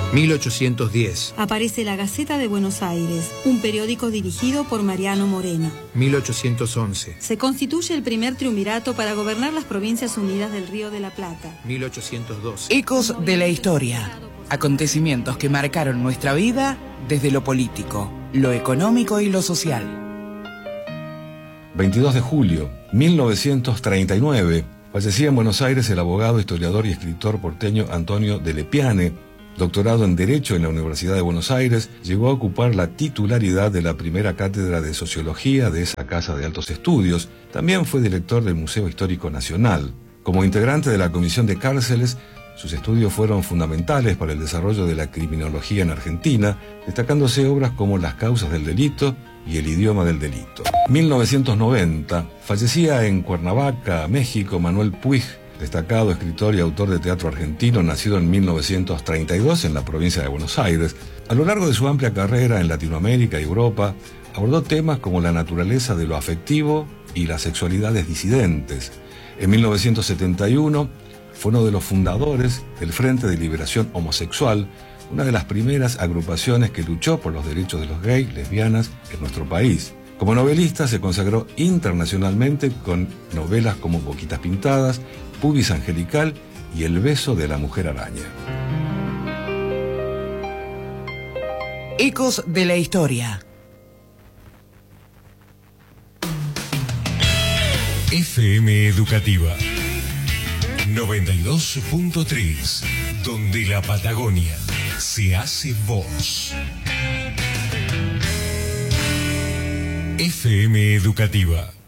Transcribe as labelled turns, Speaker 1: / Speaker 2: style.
Speaker 1: 1810.
Speaker 2: Aparece la Gaceta de Buenos Aires, un periódico dirigido por Mariano Moreno.
Speaker 1: 1811.
Speaker 2: Se constituye el primer triunvirato para gobernar las Provincias Unidas del Río de la Plata.
Speaker 1: 1812.
Speaker 3: Ecos de la historia. Acontecimientos que marcaron nuestra vida desde lo político, lo económico y lo social.
Speaker 4: 22 de julio, 1939. Fallecía en Buenos Aires el abogado, historiador y escritor porteño Antonio de Lepiane. Doctorado en Derecho en la Universidad de Buenos Aires, llegó a ocupar la titularidad de la primera cátedra de Sociología de esa casa de altos estudios. También fue director del Museo Histórico Nacional. Como integrante de la Comisión de Cárceles, sus estudios fueron fundamentales para el desarrollo de la criminología en Argentina, destacándose obras como Las causas del delito y El idioma del delito. 1990, fallecía en Cuernavaca, México, Manuel Puig, destacado escritor y autor de teatro argentino, nacido en 1932 en la provincia de Buenos Aires. A lo largo de su amplia carrera en Latinoamérica y Europa, abordó temas como la naturaleza de lo afectivo y las sexualidades disidentes. En 1971, fue uno de los fundadores del Frente de Liberación Homosexual, una de las primeras agrupaciones que luchó por los derechos de los gays, lesbianas en nuestro país. Como novelista se consagró internacionalmente con novelas como Boquitas Pintadas, Pubis Angelical y El beso de la mujer araña.
Speaker 3: Ecos de la historia.
Speaker 5: FM Educativa 92.3, donde la Patagonia se hace voz. FM Educativa.